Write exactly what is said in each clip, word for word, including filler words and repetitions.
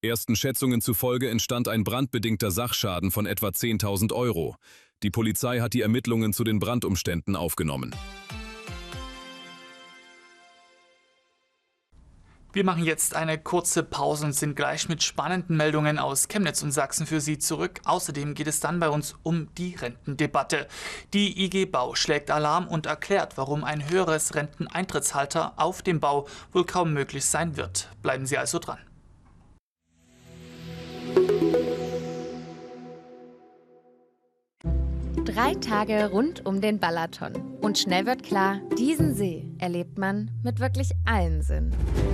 Ersten Schätzungen zufolge entstand ein brandbedingter Sachschaden von etwa zehntausend Euro. Die Polizei hat die Ermittlungen zu den Brandumständen aufgenommen. Wir machen jetzt eine kurze Pause und sind gleich mit spannenden Meldungen aus Chemnitz und Sachsen für Sie zurück. Außerdem geht es dann bei uns um die Rentendebatte. Die I G Bau schlägt Alarm und erklärt, warum ein höheres Renteneintrittsalter auf dem Bau wohl kaum möglich sein wird. Bleiben Sie also dran. Drei Tage rund um den Balaton. Und schnell wird klar, diesen See erlebt man mit wirklich allen Sinnen.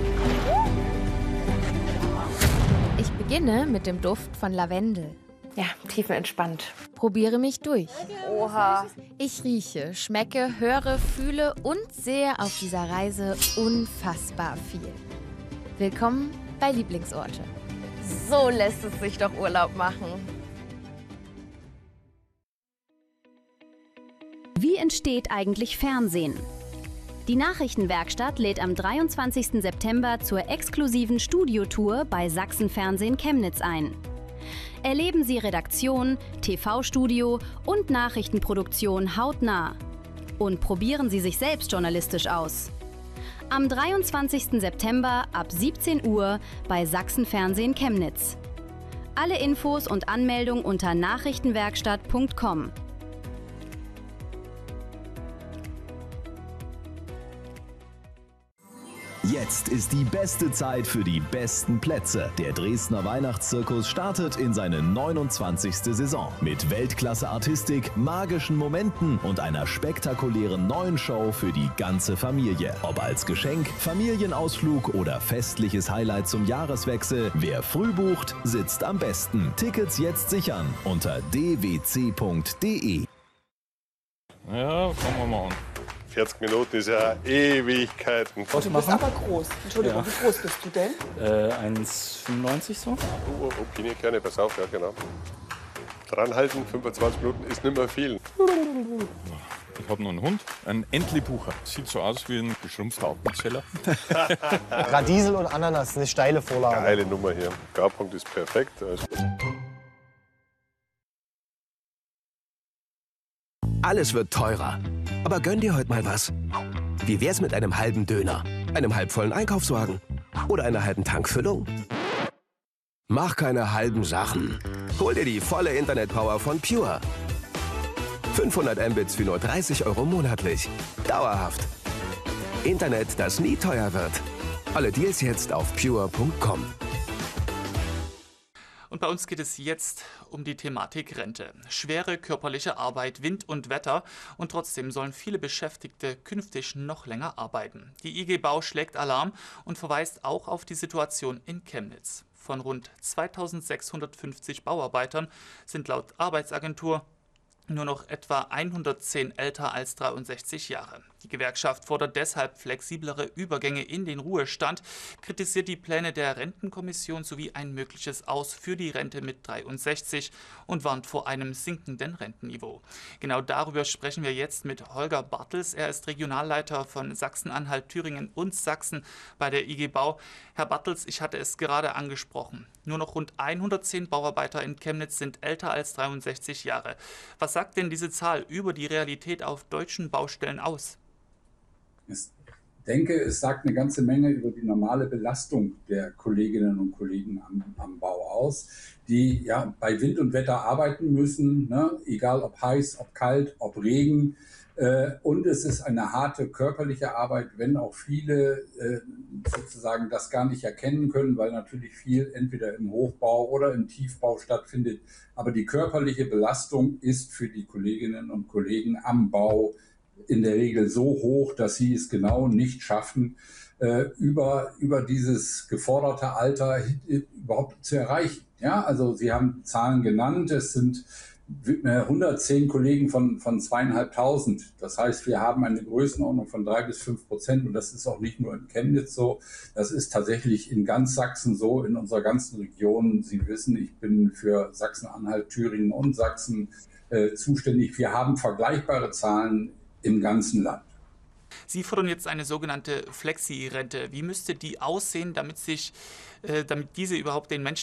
Ich beginne mit dem Duft von Lavendel. Ja, tiefenentspannt. Probiere mich durch. Oha. Ich rieche, schmecke, höre, fühle und sehe auf dieser Reise unfassbar viel. Willkommen bei Lieblingsorte. So lässt es sich doch Urlaub machen. Wie entsteht eigentlich Fernsehen? Die Nachrichtenwerkstatt lädt am dreiundzwanzigsten September zur exklusiven Studiotour bei Sachsen Fernsehen Chemnitz ein. Erleben Sie Redaktion, T V-Studio und Nachrichtenproduktion hautnah. Und probieren Sie sich selbst journalistisch aus. Am dreiundzwanzigsten September ab siebzehn Uhr bei Sachsen Fernsehen Chemnitz. Alle Infos und Anmeldung unter nachrichtenwerkstatt punkt com. Jetzt ist die beste Zeit für die besten Plätze. Der Dresdner Weihnachtszirkus startet in seine neunundzwanzigste Saison. Mit Weltklasse-Artistik, magischen Momenten und einer spektakulären neuen Show für die ganze Familie. Ob als Geschenk, Familienausflug oder festliches Highlight zum Jahreswechsel, wer früh bucht, sitzt am besten. Tickets jetzt sichern unter d w c punkt d e. Ja, fangen wir mal an. vierzig Minuten ist ja Ewigkeiten. Du bist aber groß. Entschuldigung, Ja. wie groß bist du denn? Äh, eins Komma fünfundneunzig so. Oh, oh, oh, Knie, pass auf, ja genau. Dranhalten, fünfundzwanzig Minuten ist nicht mehr viel. Ich habe noch einen Hund, einen Entlebucher. Sieht so aus wie ein geschrumpfter Appenzeller. Radiesel und Ananas, eine steile Vorlage. Geile Nummer hier. Garpunkt ist perfekt. Also Alles wird teurer. Aber gönn dir heute mal was. Wie wär's mit einem halben Döner, einem halbvollen Einkaufswagen oder einer halben Tankfüllung? Mach keine halben Sachen. Hol dir die volle Internetpower von Pure. fünfhundert Mbits für nur dreißig Euro monatlich. Dauerhaft. Internet, das nie teuer wird. Alle Deals jetzt auf pure punkt com. Und bei uns geht es jetzt um die Thematik Rente. Schwere körperliche Arbeit, Wind und Wetter und trotzdem sollen viele Beschäftigte künftig noch länger arbeiten. Die I G Bau schlägt Alarm und verweist auch auf die Situation in Chemnitz. Von rund zweitausendsechshundertfünfzig Bauarbeitern sind laut Arbeitsagentur nur noch etwa hundertzehn älter als dreiundsechzig Jahre. Die Gewerkschaft fordert deshalb flexiblere Übergänge in den Ruhestand, kritisiert die Pläne der Rentenkommission sowie ein mögliches Aus für die Rente mit dreiundsechzig und warnt vor einem sinkenden Rentenniveau. Genau darüber sprechen wir jetzt mit Holger Bartels. Er ist Regionalleiter von Sachsen-Anhalt, Thüringen und Sachsen bei der I G Bau. Herr Bartels, ich hatte es gerade angesprochen. Nur noch rund hundertzehn Bauarbeiter in Chemnitz sind älter als dreiundsechzig Jahre. Was sagt denn diese Zahl über die Realität auf deutschen Baustellen aus? Ich denke, es sagt eine ganze Menge über die normale Belastung der Kolleginnen und Kollegen am, am Bau aus, die ja bei Wind und Wetter arbeiten müssen, ne? Egal ob heiß, ob kalt, ob Regen. Äh, und es ist eine harte körperliche Arbeit, wenn auch viele äh, sozusagen das gar nicht erkennen können, weil natürlich viel entweder im Hochbau oder im Tiefbau stattfindet. Aber die körperliche Belastung ist für die Kolleginnen und Kollegen am Bau in der Regel so hoch, dass sie es genau nicht schaffen, äh, über, über dieses geforderte Alter überhaupt zu erreichen. Ja, also Sie haben Zahlen genannt, es sind hundertzehn Kollegen von, von zweieinhalbtausend. Das heißt, wir haben eine Größenordnung von drei bis fünf Prozent und das ist auch nicht nur in Chemnitz so, das ist tatsächlich in ganz Sachsen so, in unserer ganzen Region. Sie wissen, ich bin für Sachsen-Anhalt, Thüringen und Sachsen äh, zuständig. Wir haben vergleichbare Zahlen im ganzen Land. Sie fordern jetzt eine sogenannte Flexi-Rente. Wie müsste die aussehen, damit sich, äh, damit diese überhaupt den Menschen